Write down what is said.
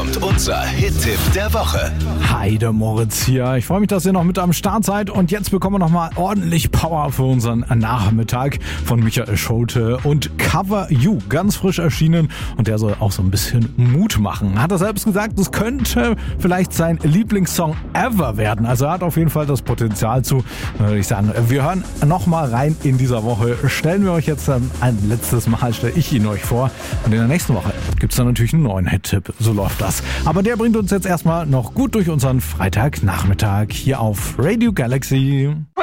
kommt unser Hit-Tipp der Woche. Hi, der Moritz hier. Ich freue mich, dass ihr noch mit am Start seid. Und jetzt bekommen wir nochmal ordentlich Power für unseren Nachmittag von Michael Schulte und Cover You. Ganz frisch erschienen und der soll auch so ein bisschen Mut machen. Hat er selbst gesagt, es könnte vielleicht sein Lieblingssong ever werden. Also er hat auf jeden Fall das Potenzial zu. Würde ich sagen, wir hören nochmal rein in dieser Woche. Stellen wir euch jetzt ein letztes Mal, stelle ich ihn euch vor. Und in der nächsten Woche gibt es dann natürlich einen neuen Hit-Tipp. So läuft das. Aber der bringt uns jetzt erstmal noch gut durch unseren Freitagnachmittag hier auf Radio Galaxy.